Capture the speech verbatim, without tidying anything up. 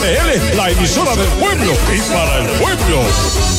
P L, la emisora del pueblo y para el pueblo.